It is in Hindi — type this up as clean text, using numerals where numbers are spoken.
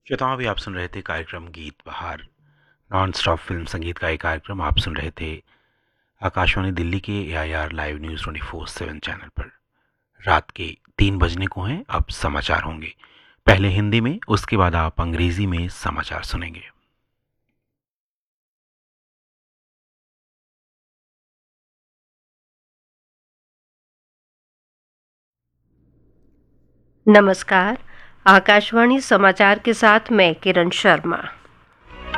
श्रोताओं, अभी आप सुन रहे थे कार्यक्रम गीत बहार। नॉन स्टॉप फिल्म संगीत का एक कार्यक्रम आप सुन रहे थे आकाशवाणी दिल्ली के AIR लाइव न्यूज़ 24/7 चैनल पर। रात के 3 बजने को हैं, अब समाचार होंगे। पहले हिंदी में, उसके बाद आप अंग्रेजी में समाचार सुनेंगे। नमस्कार। आकाशवाणी समाचार के साथ मैं किरण शर्मा।